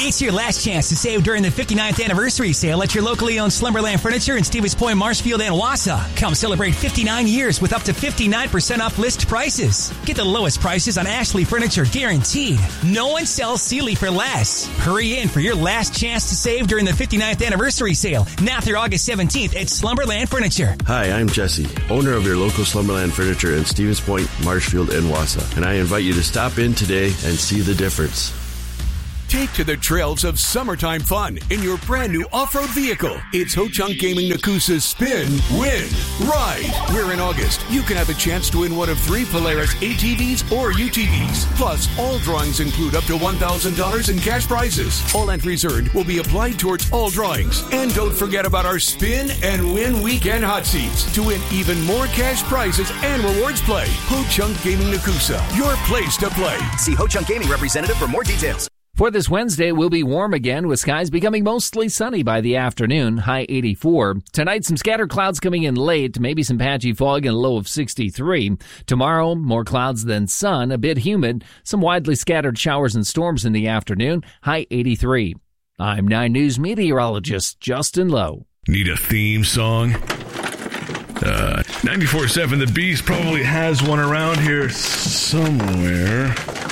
It's your last chance to save during the 59th anniversary sale at your locally owned Slumberland Furniture in Stevens Point, Marshfield, and Wausau. Come celebrate 59 years with up to 59% off list prices. Get the lowest prices on Ashley Furniture guaranteed. No one sells Sealy for less. Hurry in for your last chance to save during the 59th anniversary sale, now through August 17th at Slumberland Furniture. Hi, I'm Jesse, owner of your local Slumberland Furniture in Stevens Point, Marshfield, and Wausau, and I invite you to stop in today and see the difference. Take to the trails of summertime fun in your brand new off-road vehicle. It's Ho-Chunk Gaming Nakusa's Spin, Win, Ride, where in August you can have a chance to win one of 3 Polaris ATVs or UTVs. Plus, all drawings include up to $1,000 in cash prizes. All entries earned will be applied towards all drawings. And don't forget about our Spin and Win Weekend Hot Seats to win even more cash prizes and rewards play. Ho-Chunk Gaming Nakusa, your place to play. See Ho-Chunk Gaming representative for more details. For this Wednesday, we'll be warm again with skies becoming mostly sunny by the afternoon, high 84. Tonight, some scattered clouds coming in late, maybe some patchy fog and a low of 63. Tomorrow, more clouds than sun, a bit humid, some widely scattered showers and storms in the afternoon, high 83. I'm 9 News meteorologist Justin Lowe. Need a theme song? 94.7 The Beast probably has one around here somewhere.